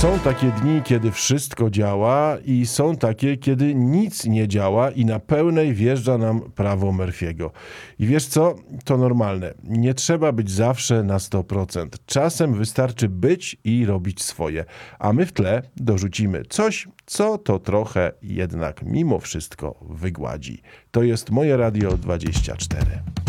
Są takie dni, kiedy wszystko działa i są takie, kiedy nic nie działa i na pełnej wjeżdża nam prawo Murphy'ego. I wiesz co? To normalne. Nie trzeba być zawsze na 100%. Czasem wystarczy być i robić swoje. A my w tle dorzucimy coś, co to trochę jednak mimo wszystko wygładzi. To jest Moje Radio 24.